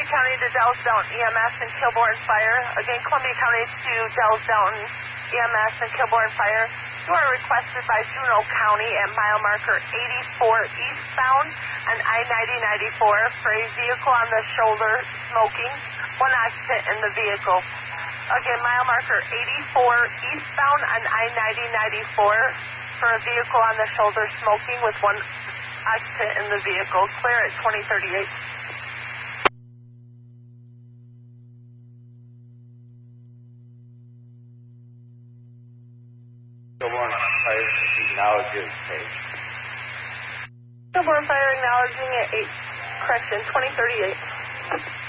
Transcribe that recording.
Columbia County to Dallas Downton EMS and Kilbourne Fire. Again, Columbia County to Dallas Downton EMS and Kilbourne Fire. You are requested by Juneau County at mile marker 84 eastbound on I-90-94 for a vehicle on the shoulder smoking, one occupant in the vehicle. Again, mile marker 84 eastbound on I-90-94 for a vehicle on the shoulder smoking with one occupant in the vehicle. Clear at 2038. Kilbourne Fire acknowledges page. Kilbourne Fire acknowledging at 8, correction, 2038.